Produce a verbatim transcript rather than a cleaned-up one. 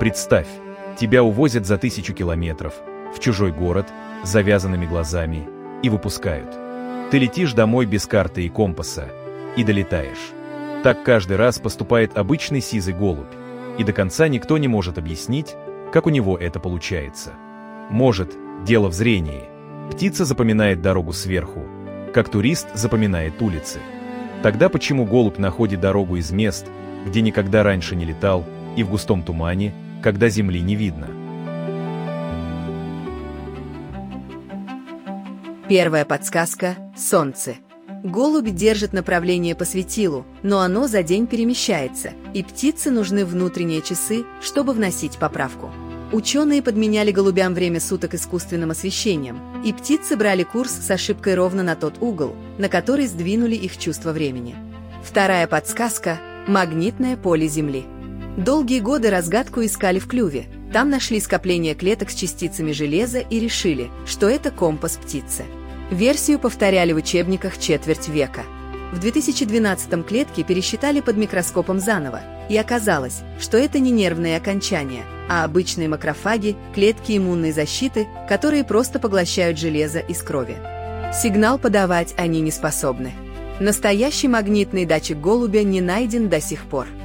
Представь, тебя увозят за тысячу километров, в чужой город, с завязанными глазами, и выпускают. Ты летишь домой без карты и компаса, и долетаешь. Так каждый раз поступает обычный сизый голубь, и до конца никто не может объяснить, как у него это получается. Может, дело в зрении. Птица запоминает дорогу сверху, как турист запоминает улицы. Тогда почему голубь находит дорогу из мест, где никогда раньше не летал, и в густом тумане, когда земли не видно? Первая подсказка – Солнце. Голубь держит направление по светилу, но оно за день перемещается, и птице нужны внутренние часы, чтобы вносить поправку. Ученые подменяли голубям время суток искусственным освещением, и птицы брали курс с ошибкой ровно на тот угол, на который сдвинули их чувство времени. Вторая подсказка – магнитное поле Земли. Долгие годы разгадку искали в клюве. Там нашли скопление клеток с частицами железа и решили, что это компас птицы. Версию повторяли в учебниках четверть века. В две тысячи двенадцатом клетки пересчитали под микроскопом заново, и оказалось, что это не нервные окончания, а обычные макрофаги, клетки иммунной защиты, которые просто поглощают железо из крови. Сигнал подавать они не способны. Настоящий магнитный датчик голубя не найден до сих пор.